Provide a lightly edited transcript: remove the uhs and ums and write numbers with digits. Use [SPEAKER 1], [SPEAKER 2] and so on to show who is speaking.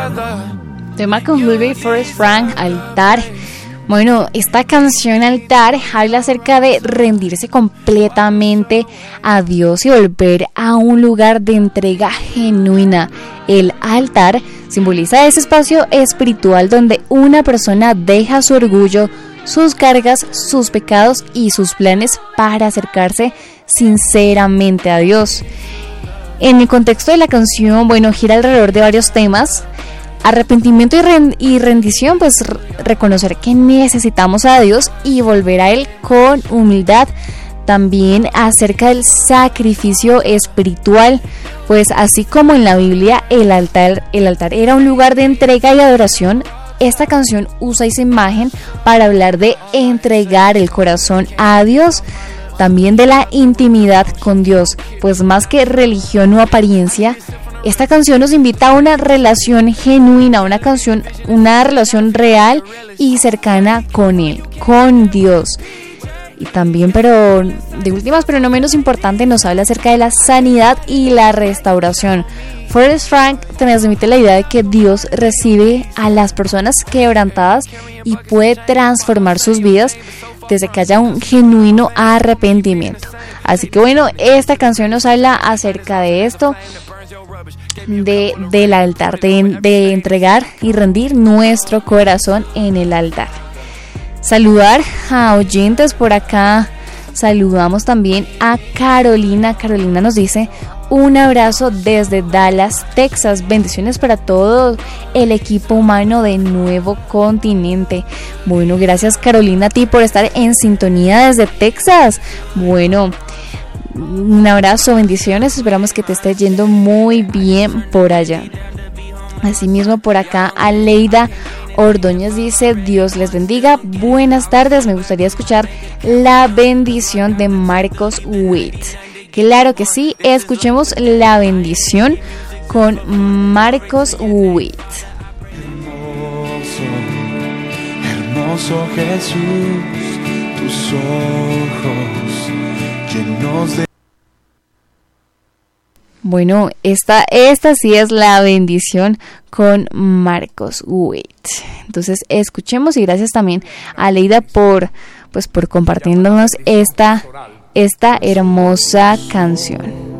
[SPEAKER 1] Tema con Julio y Forrest Frank, Altar. Bueno, esta canción Altar habla acerca de rendirse completamente a Dios y volver a un lugar de entrega genuina. El altar simboliza ese espacio espiritual donde una persona deja su orgullo, sus cargas, sus pecados y sus planes para acercarse sinceramente a Dios. En el contexto de la canción, bueno, gira alrededor de varios temas. Arrepentimiento y rendición, pues reconocer que necesitamos a Dios y volver a Él con humildad. También acerca del sacrificio espiritual, pues así como en la Biblia el altar era un lugar de entrega y adoración, esta canción usa esa imagen para hablar de entregar el corazón a Dios. También de la intimidad con Dios, pues más que religión o apariencia, esta canción nos invita a una relación genuina, una relación real y cercana con Él, con Dios. Y también, pero de últimas, pero no menos importante, nos habla acerca de la sanidad y la restauración. Forrest Frank transmite la idea de que Dios recibe a las personas quebrantadas y puede transformar sus vidas desde que haya un genuino arrepentimiento. Así que bueno, esta canción nos habla acerca de esto, del altar, de entregar y rendir nuestro corazón en el altar. Saludar a oyentes por acá. Saludamos también a Carolina. Carolina nos dice: un abrazo desde Dallas, Texas. Bendiciones para todo el equipo humano de Nuevo Continente. Bueno, gracias Carolina a ti por estar en sintonía desde Texas. Bueno, un abrazo, bendiciones. Esperamos que te esté yendo muy bien por allá. Asimismo, por acá, Aleida Ordóñez dice: Dios les bendiga, buenas tardes, me gustaría escuchar La Bendición de Marcos Witt. Claro que sí, escuchemos La Bendición con Marcos Witt.
[SPEAKER 2] Hermoso Jesús, tus ojos llenos de...
[SPEAKER 1] Bueno, esta sí es La Bendición con Marcos Witt. Entonces escuchemos, y gracias también a Leida por compartiéndonos esta hermosa canción.